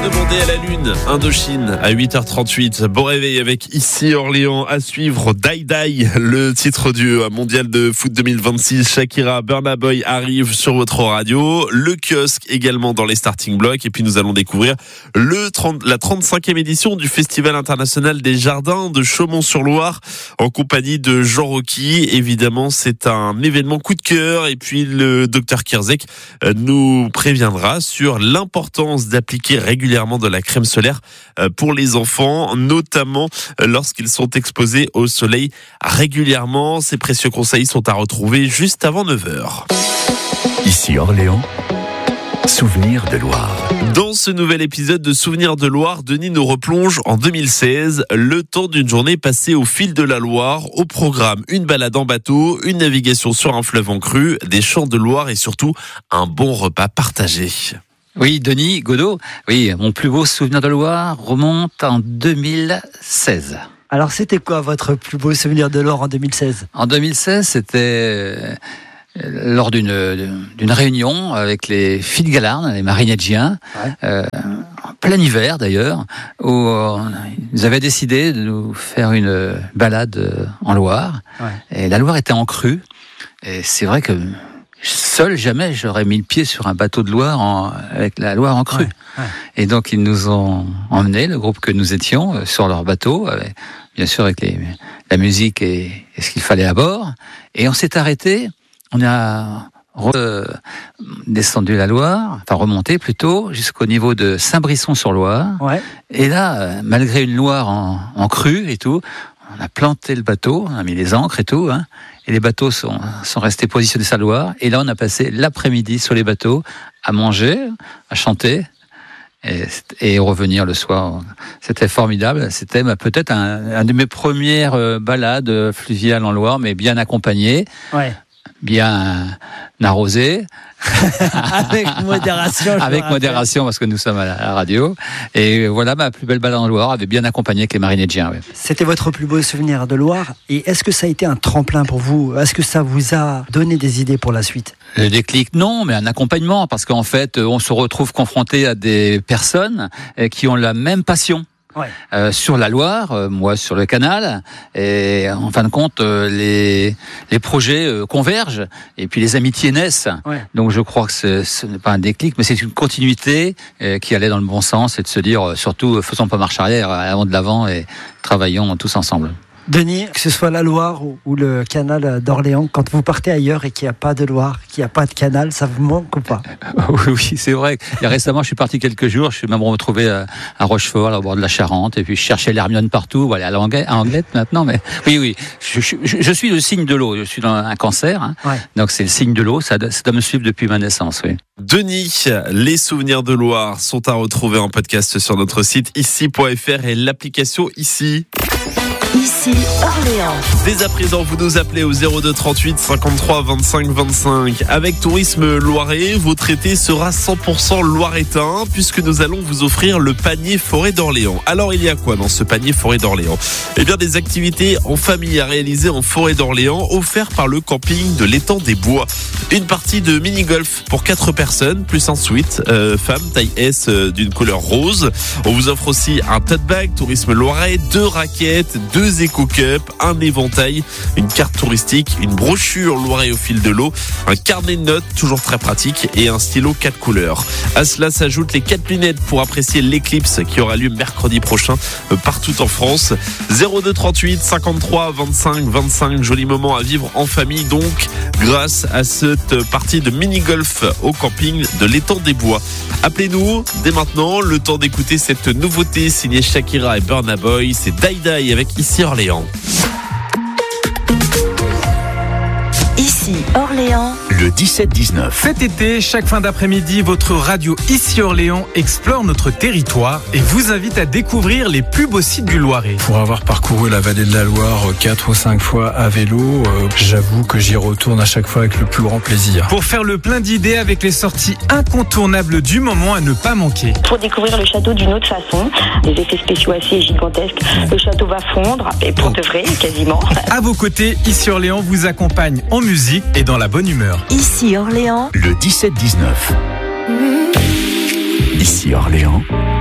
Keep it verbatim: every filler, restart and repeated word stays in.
demander à la Lune, Indochine, à huit heures trente-huit. Bon réveil avec Ici Orléans à suivre. Die Die, le titre du mondial de foot deux mille vingt-six. Shakira, Burna Boy arrive sur votre radio. Le kiosque également dans les starting blocks. Et puis nous allons découvrir le trente, la trente-cinquième édition du Festival international des jardins de Chaumont-sur-Loire en compagnie de Jean Rocky. Évidemment, c'est un événement coup de cœur. Et puis le docteur Kierzek nous préviendra sur l'importance d'appliquer régulièrement de la crème solaire pour les enfants, notamment lorsqu'ils sont exposés au soleil régulièrement. Ces précieux conseils sont à retrouver juste avant neuf heures. Ici Orléans, Souvenirs de Loire. Dans ce nouvel épisode de Souvenirs de Loire, Denis nous replonge en deux mille seize, le temps d'une journée passée au fil de la Loire. Au programme, une balade en bateau, une navigation sur un fleuve en crue, des champs de Loire et surtout un bon repas partagé. Oui, Denis Godot, oui, mon plus beau souvenir de Loire remonte en deux mille seize. Alors, c'était quoi votre plus beau souvenir de Loire en deux mille seize ? En deux mille seize, c'était lors d'une, d'une réunion avec les filles de Galarne, les Marinegiens, ouais. euh, en plein hiver d'ailleurs, où euh, ils avaient décidé de nous faire une balade en Loire. Ouais. Et la Loire était en crue. Et c'est vrai que seul, jamais j'aurais mis le pied sur un bateau de Loire en, avec la Loire en crue. Ouais, ouais. Et donc ils nous ont emmenés, le groupe que nous étions, sur leur bateau, avec, bien sûr avec les, la musique et, et ce qu'il fallait à bord. Et on s'est arrêté, on a re, descendu la Loire, enfin remonté plutôt, jusqu'au niveau de Saint-Brisson-sur-Loire. Ouais. Et là, malgré une Loire en, en crue et tout, on a planté le bateau, on a mis les ancres et tout, hein, et les bateaux sont, sont restés positionnés sur la Loire. Et là, on a passé l'après-midi sur les bateaux à manger, à chanter et, et revenir le soir. C'était formidable. C'était bah, peut-être un, un de mes premières balades fluviales en Loire, mais bien accompagnées, ouais. bien arrosées. Avec modération. Avec modération, parce que nous sommes à la, à la radio. Et voilà, ma plus belle balade en Loire, avait bien accompagné avec les Marinegiens. Ouais. C'était votre plus beau souvenir de Loire. Et est-ce que ça a été un tremplin pour vous ? Est-ce que ça vous a donné des idées pour la suite ? Le déclic, non, mais un accompagnement, parce qu'en fait, on se retrouve confronté à des personnes qui ont la même passion. Ouais. Euh, sur la Loire, euh, moi sur le canal, et en fin de compte, euh, les les projets euh, convergent et puis les amitiés naissent. Ouais. Donc je crois que ce, ce n'est pas un déclic, mais c'est une continuité euh, qui allait dans le bon sens et de se dire euh, surtout faisons pas marche arrière, allons de l'avant et travaillons tous ensemble. Denis, que ce soit la Loire ou le canal d'Orléans, quand vous partez ailleurs et qu'il n'y a pas de Loire, qu'il n'y a pas de canal, ça vous manque ou pas ? Oui, oui, c'est vrai. Et récemment, je suis parti quelques jours, je suis même retrouvé à Rochefort, au bord de la Charente, et puis je cherchais l'Hermione partout, voilà, à l'Anglette maintenant, mais oui, oui, je, je, je suis le signe de l'eau, je suis dans un cancer, hein, ouais. Donc c'est le signe de l'eau, ça, ça doit me suivre depuis ma naissance, oui. Denis, les souvenirs de Loire sont à retrouver en podcast sur notre site ici point f r et l'application Ici. Ici Orléans. Dès à présent, vous nous appelez au zéro deux trente-huit cinquante-trois vingt-cinq vingt-cinq. Avec Tourisme Loiret, votre été sera cent pour cent loiretain puisque nous allons vous offrir le panier Forêt d'Orléans. Alors, il y a quoi dans ce panier Forêt d'Orléans ? Eh bien, des activités en famille à réaliser en Forêt d'Orléans offertes par le camping de l'étang des Bois. Une partie de mini-golf pour quatre personnes, plus un suite, euh, femme, taille S euh, d'une couleur rose. On vous offre aussi un tote bag Tourisme Loiret, deux raquettes, deux éco-cups, un éventail, une carte touristique, une brochure Loiret au fil de l'eau, un carnet de notes, toujours très pratique, et un stylo quatre couleurs. À cela s'ajoutent les quatre lunettes pour apprécier l'éclipse qui aura lieu mercredi prochain euh, partout en France. zéro deux trente-huit cinquante-trois vingt-cinq vingt-cinq, joli moment à vivre en famille donc, grâce à cette partie de mini-golf au camping de l'étang des Bois. Appelez-nous dès maintenant, le temps d'écouter cette nouveauté signée Shakira et Burna Boy, c'est Die Die avec Ici Orléans. Ici Orléans. Le dix-sept dix-neuf. Cet été, chaque fin d'après-midi, votre radio Ici Orléans explore notre territoire et vous invite à découvrir les plus beaux sites du Loiret. Pour avoir parcouru la vallée de la Loire quatre ou cinq fois à vélo, euh, j'avoue que j'y retourne à chaque fois avec le plus grand plaisir. Pour faire le plein d'idées avec les sorties incontournables du moment à ne pas manquer. Pour découvrir le château d'une autre façon, des effets spéciaux assez gigantesques, le château va fondre, et pour de vrai, quasiment. À vos côtés, Ici Orléans vous accompagne en musique et dans la bonne humeur. Ici Orléans. Le dix-sept dix-neuf. Ici Orléans.